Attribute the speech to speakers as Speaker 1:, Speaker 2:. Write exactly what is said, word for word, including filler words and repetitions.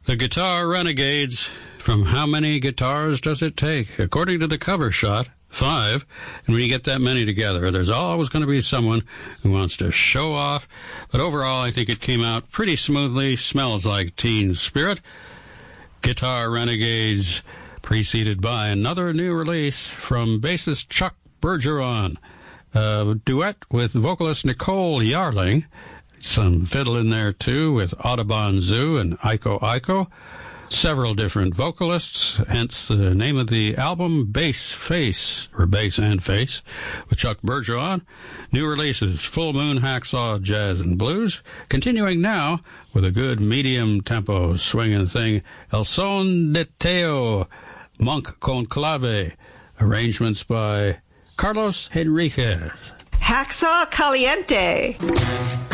Speaker 1: The Guitar Renegades. From How Many Guitars Does It Take? According to the cover shot, five. And when you get that many together, there's always going to be someone who wants to show off. But overall, I think it came out pretty smoothly. Smells like Teen Spirit. Guitar Renegades, preceded by another new release from bassist Chuck Bergeron. A duet with vocalist Nicole Yarling. Some fiddle in there, too, with Audubon Zoo and Iko Iko. Several different vocalists, hence the name of the album, Bass Face, or Bass and Face, with Chuck Bergeron. New releases, Full Moon Hacksaw Jazz and Blues. Continuing now with a good medium-tempo swinging thing, El Son de Teo, Monk Conclave. Arrangements by Carlos Henriquez.
Speaker 2: Hacksaw Caliente.